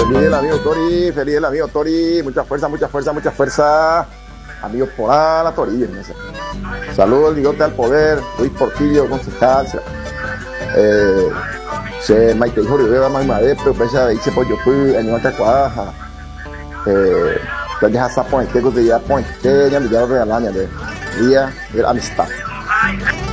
Feliz el amigo Tori, feliz el amigo Tori, mucha fuerza, mucha fuerza, mucha fuerza. Amigos por la Torilla, no sé. Saludos, el bigote al poder, Luis Portillo, concejal. Se Maite Hijo Rivera, más madre, pero pesa dice pollo fui, año te cuaja. Entonces hasta ponte que te ya ponte, ya me dio regalania de día de amistad.